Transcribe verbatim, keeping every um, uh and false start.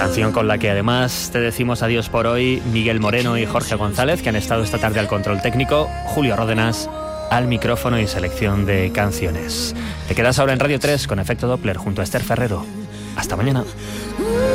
Canción con la que además te decimos adiós por hoy, Miguel Moreno y Jorge González, que han estado esta tarde al control técnico, Julio Ródenas al micrófono y selección de canciones. Te quedas ahora en Radio tres con Efecto Doppler junto a Esther Ferrero. Hasta mañana.